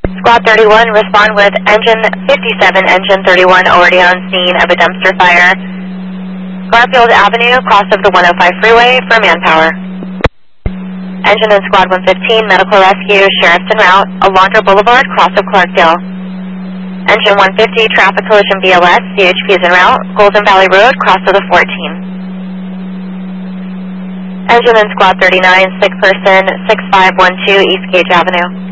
Squad 31, respond with engine 57, engine 31 already on scene of a dumpster fire. Garfield Avenue, cross of the 105 freeway for manpower. Engine in Squad 115, medical rescue, sheriff's en route, Alondra Boulevard, cross of Clarkdale. Engine 150, traffic collision BLS, CHP is en route, Golden Valley Road, cross of the 14. Engine in Squad 39, sick person, 6512 East Gage Avenue.